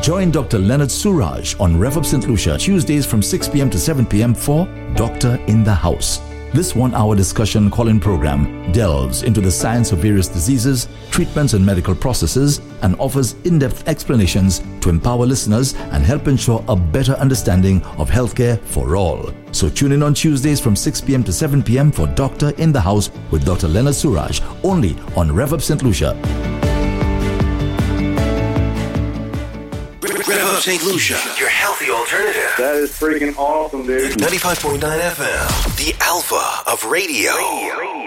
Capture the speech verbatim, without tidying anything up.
Join Doctor Leonard Suraj on Rev Up Saint Lucia Tuesdays from six p.m. to seven p.m. for Doctor in the House. This one-hour discussion call-in program delves into the science of various diseases, treatments and medical processes, and offers in-depth explanations to empower listeners and help ensure a better understanding of healthcare for all. So tune in on Tuesdays from six p.m. to seven p.m. for Doctor in the House with Doctor Leonard Suraj, only on Rev Up Saint Lucia. Rev Up Saint Lucia, your healthy alternative. That is freaking awesome, dude. ninety-five point nine F M, the alpha of radio. radio.